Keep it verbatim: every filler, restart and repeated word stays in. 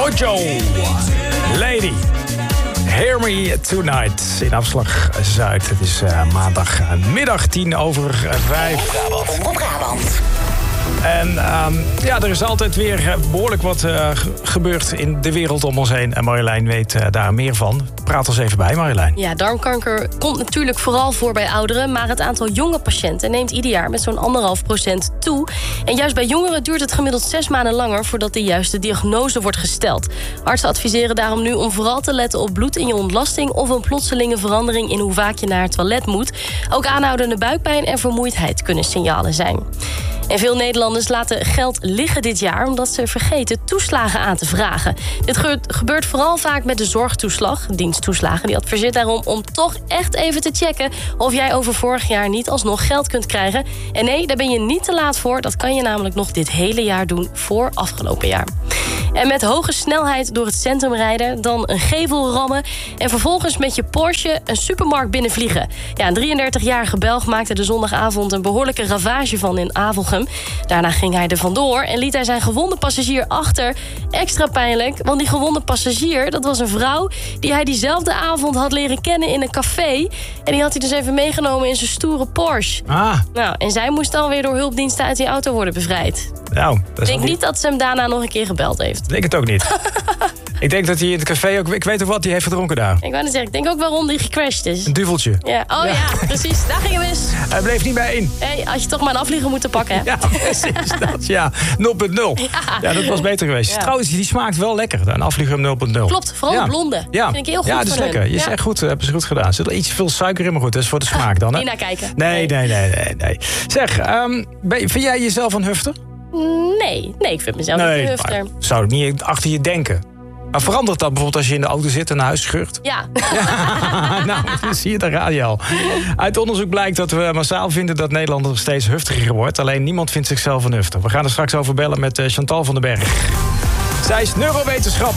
Mojo, Lady, Hear Me Tonight in Afslag Zuid. Het is uh, maandagmiddag, tien over vijf. Omroep Brabant. En um, ja, er is altijd weer behoorlijk wat uh, gebeurd in de wereld om ons heen. En Marjolein weet uh, daar meer van. Praat ons even bij, Marjolein. Ja, darmkanker komt natuurlijk vooral voor bij ouderen, maar het aantal jonge patiënten neemt ieder jaar met zo'n anderhalf procent toe. En juist bij jongeren duurt het gemiddeld zes maanden langer voordat de juiste diagnose wordt gesteld. Artsen adviseren daarom nu om vooral te letten op bloed in je ontlasting of een plotselinge verandering in hoe vaak je naar het toilet moet. Ook aanhoudende buikpijn en vermoeidheid kunnen signalen zijn. En veel Nederlanders laten geld liggen dit jaar omdat ze vergeten toeslagen aan te vragen. Dit gebeurt vooral vaak met de zorgtoeslag, diensttoeslagen. Die adviseert daarom om toch echt even te checken of jij over vorig jaar niet alsnog geld kunt krijgen. En nee, daar ben je niet te laat voor. Dat kan je namelijk nog dit hele jaar doen voor afgelopen jaar. En met hoge snelheid door het centrum rijden, dan een gevel rammen en vervolgens met je Porsche een supermarkt binnenvliegen. Ja, een drieëndertigjarige Belg maakte de zondagavond een behoorlijke ravage van in Avelgem. Daarna ging hij er vandoor en liet hij zijn gewonde passagier achter. Extra pijnlijk, want die gewonde passagier, dat was een vrouw die hij diezelfde avond had leren kennen in een café. En die had hij dus even meegenomen in zijn stoere Porsche. Ah. Nou, en zij moest dan weer door hulpdiensten uit die auto worden bevrijd. Nou, dat Ik denk niet dat ze hem daarna nog een keer gebeld heeft. Ik denk het ook niet. Ik denk dat hij in het café ook... Ik weet ook wat hij heeft gedronken daar. Ik wou net zeggen, ik denk ook waarom die gecrashed is. Een duveltje. Ja. Oh ja. ja, precies. Daar gingen we eens. Hij bleef niet bij in. Hey, had je toch maar een afvlieger moeten pakken, hè? Ja, precies. Dat, ja. nul punt nul. Ja. ja, dat was beter geweest. Ja. Trouwens, die smaakt wel lekker. Een afvlieger nul punt nul. Klopt, vooral ja. de blonde. Ja. Vind ik heel goed. Ja, dat is lekker. Hun. Je is ja. echt goed, hebben ze goed gedaan. Er zit iets veel suiker in, maar goed. Dat is voor de smaak dan, hè? Niet naar kijken. Nee, nee, nee, nee. nee. Zeg, um, ben, vind jij jezelf een hufter? Nee, nee, ik vind mezelf nee, niet een hufter. Zou ik niet achter je denken. Maar verandert dat bijvoorbeeld als je in de auto zit en naar huis scheurt? Ja. ja nou, dan zie je de radio. Uit onderzoek blijkt dat we massaal vinden dat Nederlanders steeds huftiger wordt. Alleen niemand vindt zichzelf een hufter. We gaan er straks over bellen met Chantal van den Berg. Zij is neurowetenschapper.